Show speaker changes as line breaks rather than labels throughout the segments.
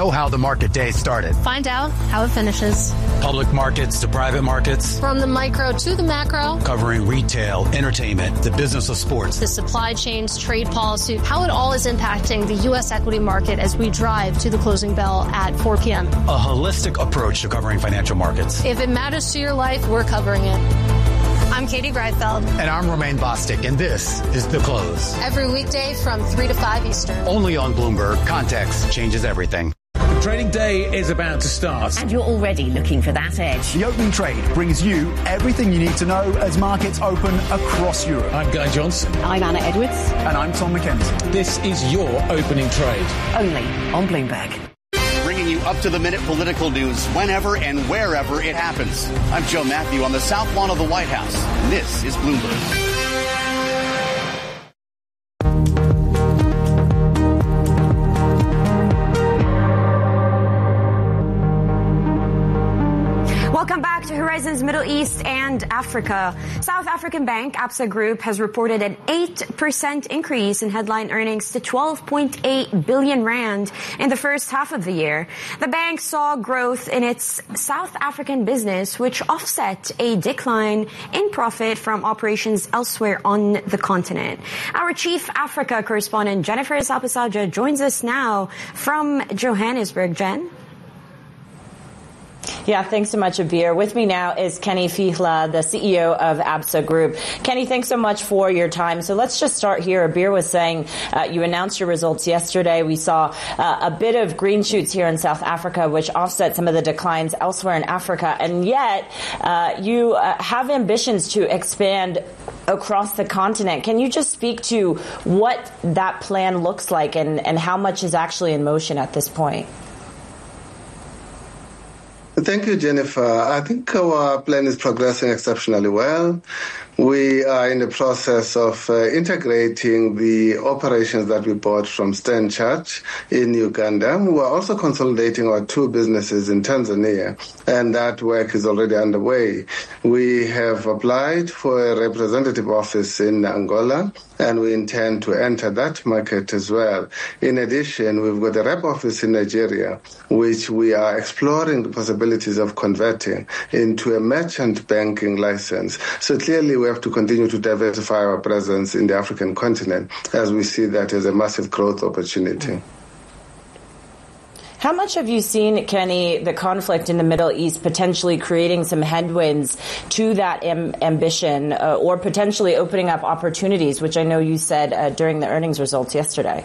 Know how the market day started.
Find out how it finishes.
Public markets to private markets.
From the micro to the macro.
Covering retail, entertainment, the business of sports.
The supply chains, trade policy, how it all is impacting the U.S. equity market as we drive to the closing bell at 4 p.m.
A holistic approach to covering financial markets.
If it matters to your life, we're covering it. I'm Katie Greifeld.
And I'm Romaine Bostic, and this is The Close.
Every weekday from 3 to 5 Eastern.
Only on Bloomberg. Context changes everything.
Trading day is about to start.
And you're already looking for that edge.
The opening trade brings you everything you need to know as markets open across Europe.
I'm Guy Johnson.
I'm Anna Edwards.
And I'm Tom McKenzie.
This is your opening trade.
Only on Bloomberg.
Bringing you up-to-the-minute political news whenever and wherever it happens. I'm Joe Matthew on the South Lawn of the White House. This is Bloomberg.
Welcome back to Horizons Middle East and Africa. South African bank Absa Group has reported an 8% increase in headline earnings to 12.8 billion rand in the first half of the year. The bank saw growth in its South African business, which offset a decline in profit from operations elsewhere on the continent. Our Chief Africa correspondent Jennifer Sapasaja joins us now from Johannesburg. Jen?
Yeah, thanks so much, Abir. With me now is Kenny Fihla, the CEO of Absa Group. Kenny, thanks so much for your time. So let's just start here. Abir was saying you announced your results yesterday. We saw a bit of green shoots here in South Africa, which offset some of the declines elsewhere in Africa. And yet you have ambitions to expand across the continent. Can you just speak to what that plan looks like and how much is actually in motion at this point?
Thank you, Jennifer. I think our plan is progressing exceptionally well. We are in the process of integrating the operations that we bought from Stan Church in Uganda. We are also consolidating our two businesses in Tanzania, and that work is already underway. We have applied for a representative office in Angola, and we intend to enter that market as well. In addition, we've got a rep office in Nigeria, which we are exploring the possibilities of converting into a merchant banking license. So clearly, we have to continue to diversify our presence in the African continent as we see that as a massive growth opportunity.
How much have you seen, Kenny, the conflict in the Middle East potentially creating some headwinds to that ambition or potentially opening up opportunities, which I know you said during the earnings results yesterday?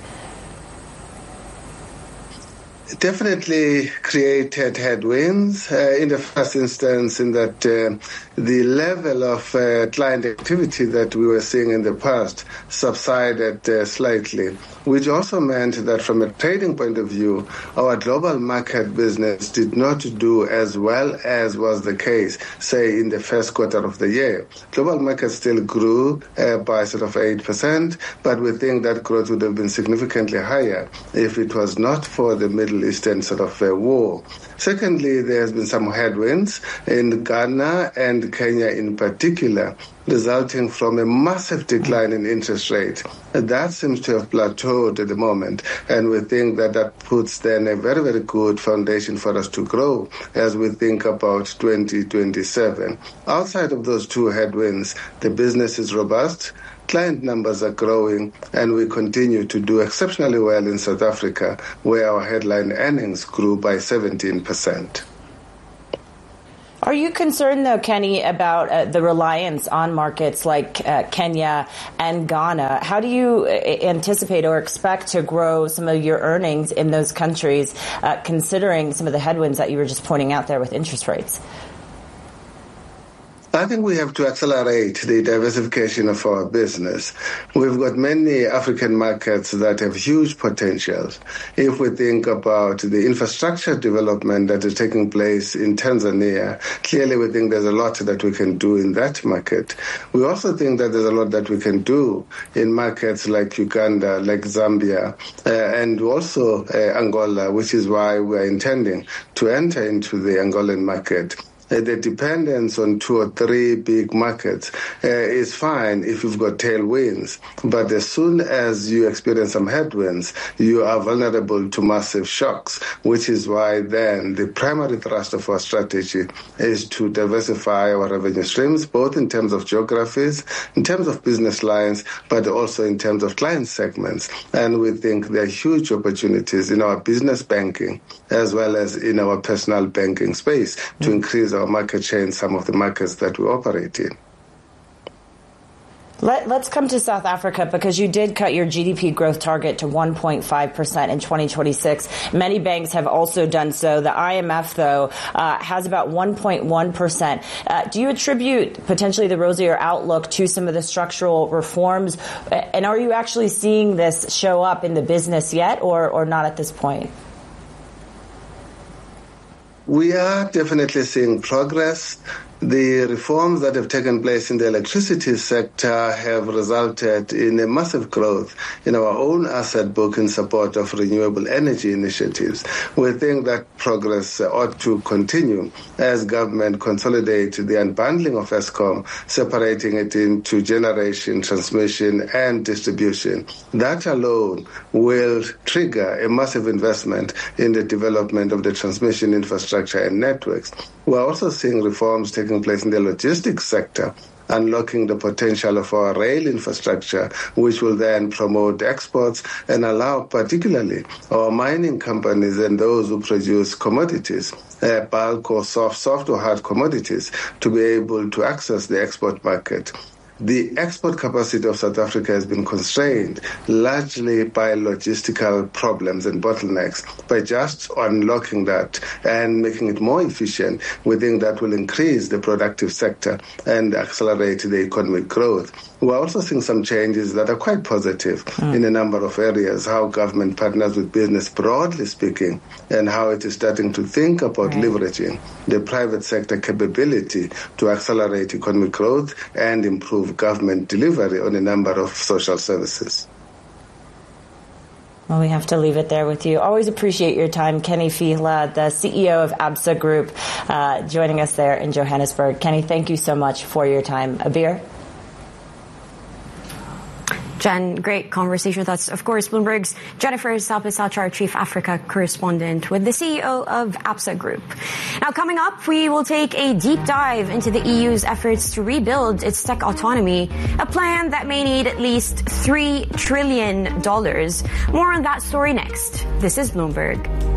Definitely created headwinds in the first instance in that the level of client activity that we were seeing in the past subsided slightly, which also meant that from a trading point of view, our global market business did not do as well as was the case, say, in the first quarter of the year. Global markets still grew by sort of 8%, but we think that growth would have been significantly higher if it was not for the Middle Eastern sort of war. Secondly, there has been some headwinds in Ghana and Kenya in particular, resulting from a massive decline in interest rate. That seems to have plateaued at the moment, and we think that that puts then a very, very good foundation for us to grow as we think about 2027. Outside of those two headwinds, the business is robust. Client numbers are growing, and we continue to do exceptionally well in South Africa, where our headline earnings grew by 17%.
Are you concerned, though, Kenny, about the reliance on markets like Kenya and Ghana? How do you anticipate or expect to grow some of your earnings in those countries, considering some of the headwinds that you were just pointing out there with interest rates?
I think we have to accelerate the diversification of our business. We've got many African markets that have huge potentials. If we think about the infrastructure development that is taking place in Tanzania, clearly we think there's a lot that we can do in that market. We also think that there's a lot that we can do in markets like Uganda, like Zambia, and also Angola, which is why we are intending to enter into the Angolan market. the dependence on 2 or 3 big markets is fine if you've got tailwinds. But as soon as you experience some headwinds, you are vulnerable to massive shocks, which is why then the primary thrust of our strategy is to diversify our revenue streams, both in terms of geographies, in terms of business lines, but also in terms of client segments. And we think there are huge opportunities in our business banking as well as in our personal banking space to increase our market share in some of the markets that we operate in.
Let's come to South Africa, because you did cut your GDP growth target to 1.5% in 2026. Many banks have also done so. The IMF, though, has about 1.1%. Do you attribute potentially the rosier outlook to some of the structural reforms? And are you actually seeing this show up in the business yet, or not at this point?
We are definitely seeing progress. The reforms that have taken place in the electricity sector have resulted in a massive growth in our own asset book in support of renewable energy initiatives. We think that progress ought to continue as government consolidates the unbundling of Eskom, separating it into generation, transmission, and distribution. That alone will trigger a massive investment in the development of the transmission infrastructure and networks. We're also seeing reforms taking place in the logistics sector, unlocking the potential of our rail infrastructure, which will then promote exports and allow particularly our mining companies and those who produce commodities, bulk or soft or hard commodities, to be able to access the export market. The export capacity of South Africa has been constrained largely by logistical problems and bottlenecks. By just unlocking that and making it more efficient, we think that will increase the productive sector and accelerate the economic growth. We're also seeing some changes that are quite positive in a number of areas, how government partners with business, broadly speaking, and how it is starting to think about leveraging the private sector capability to accelerate economic growth and improve government delivery on a number of social services.
Well, we have to leave it there with you. Always appreciate your time, Kenny Fihla, the CEO of Absa Group, joining us there in Johannesburg. Kenny, thank you so much for your time. Abir?
Jen, great conversation with us. Of course, Bloomberg's Jennifer Salpis-Salcher, our Chief Africa correspondent, with the CEO of Absa Group. Now, coming up, we will take a deep dive into the EU's efforts to rebuild its tech autonomy, a plan that may need at least $3 trillion. More on that story next. This is Bloomberg.